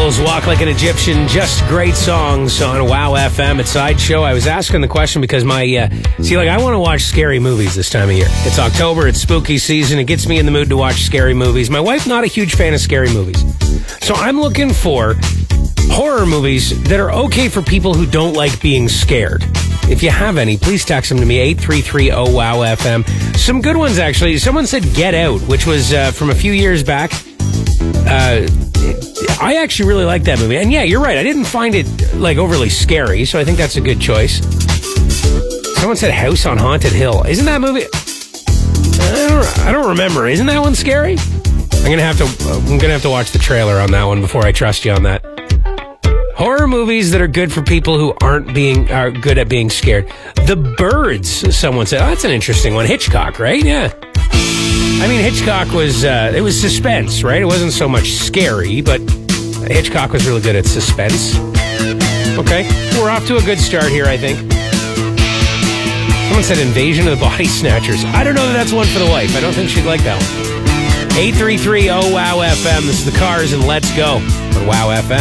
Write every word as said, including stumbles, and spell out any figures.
Eagles, Walk Like an Egyptian, just great songs on Wow F M at Sideshow. I was asking the question because my, uh, see, like, I want to watch scary movies this time of year. It's October, it's spooky season, it gets me in the mood to watch scary movies. My wife's not a huge fan of scary movies. So I'm looking for horror movies that are okay for people who don't like being scared. If you have any, please text them to me, eight three three oh wow F M. Some good ones, actually. Someone said Get Out, which was uh, from a few years back. Uh, I actually really like that movie. And yeah, you're right. I didn't find it, like, overly scary, so I think that's a good choice. Someone said House on Haunted Hill. Isn't that movie... I don't, I don't remember. Isn't that one scary? I'm gonna have to. Uh, I'm gonna have to watch the trailer on that one before I trust you on that. Horror movies that are good for people who aren't being are good at being scared. The Birds. Someone said, oh, that's an interesting one. Hitchcock, right? Yeah. I mean, Hitchcock was, uh, it was suspense, right? It wasn't so much scary, but Hitchcock was really good at suspense. Okay, we're off to a good start here, I think. Someone said Invasion of the Body Snatchers. I don't know that that's one for the wife. I don't think she'd like that one. eight three three oh wow F M. This is The Cars and Let's Go on Wow F M.